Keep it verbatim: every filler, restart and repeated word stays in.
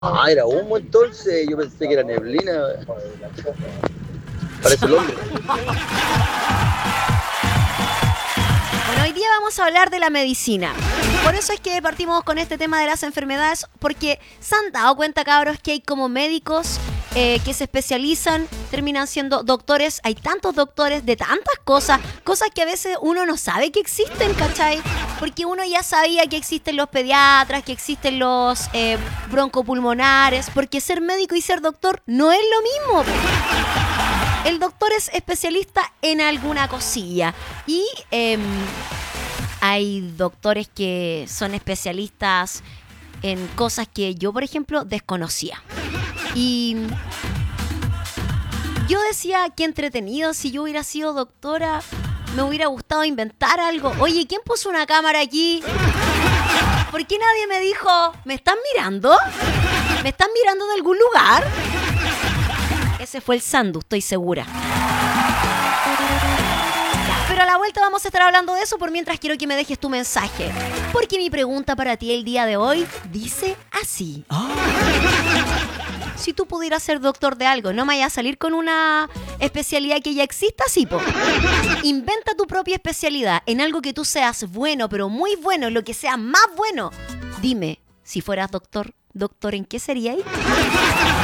Ah, era humo entonces. Yo pensé que era neblina. Parece Londres. Bueno, hoy día vamos a hablar de la medicina. Por eso es que partimos con este tema de las enfermedades, porque se han dado cuenta, cabros, que hay como médicos eh, que se especializan, terminan siendo doctores. Hay tantos doctores de tantas cosas, cosas que a veces uno no sabe que existen, ¿cachai? Porque uno ya sabía que existen los pediatras, que existen los eh, broncopulmonares, porque ser médico y ser doctor no es lo mismo. El doctor es especialista en alguna cosilla y eh, hay doctores que son especialistas en cosas que yo, por ejemplo, desconocía. Y yo decía, qué entretenido, si yo hubiera sido doctora, me hubiera gustado inventar algo. Oye, ¿quién puso una cámara aquí? ¿Por qué nadie me dijo, ¿me están mirando? ¿Me están mirando de algún lugar? Ese fue el Sandu, estoy segura. Pero a la vuelta vamos a estar hablando de eso. Por mientras quiero que me dejes tu mensaje, porque mi pregunta para ti el día de hoy dice así. Oh. Si tú pudieras ser doctor de algo, no me vayas a salir con una especialidad que ya exista, sí, po. Inventa tu propia especialidad en algo que tú seas bueno, pero muy bueno, en lo que sea más bueno. Dime, si fueras doctor, doctor, ¿en qué sería ahí?